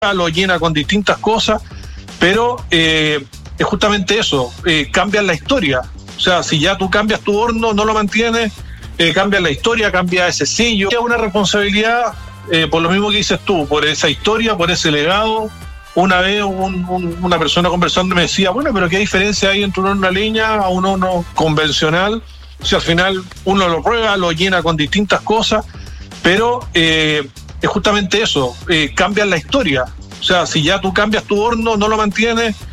lo llena con distintas cosas, pero es justamente eso, cambian la historia. O sea, si ya tú cambias tu horno, no lo mantienes, cambia la historia, cambia ese sello. Es una responsabilidad, por lo mismo que dices tú, por esa historia, por ese legado. Una vez una persona conversando me decía, bueno, pero ¿qué diferencia hay entre un horno a leña a un horno convencional? Si al final uno lo prueba, lo llena con distintas cosas, pero es justamente eso, cambian la historia. O sea, si ya tú cambias tu horno, no lo mantienes,